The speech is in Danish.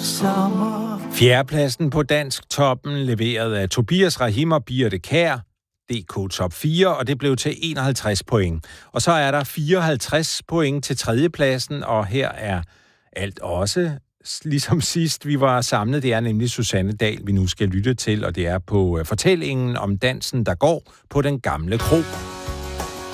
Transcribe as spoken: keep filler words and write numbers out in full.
sommer. Fjerdepladsen på Dansk Toppen leveret af Tobias Rahim og Birte Kjær, D K Top fire, og det blev til enoghalvtreds point. Og så er der fireoghalvtreds point til tredjepladsen, og her er alt også ligesom sidst vi var samlet. Det er nemlig Susanne Dahl, vi nu skal lytte til, og det er på fortællingen om dansen, der går på den gamle kro.